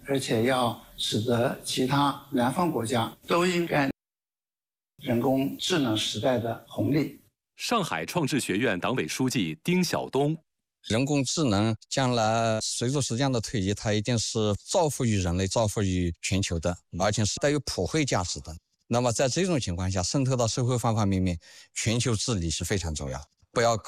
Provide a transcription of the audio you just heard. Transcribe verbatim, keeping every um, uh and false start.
而且要使得其他南方国家都应该人工智能时代的红利。 上海创智学院党委书记丁晓东。 人工智能将来随着时间的推移，它一定是造福于人类、造福于全球的，而且是带有普惠价值的。那么在这种情况下，渗透到社会方方面面，全球治理是非常重要。不要搞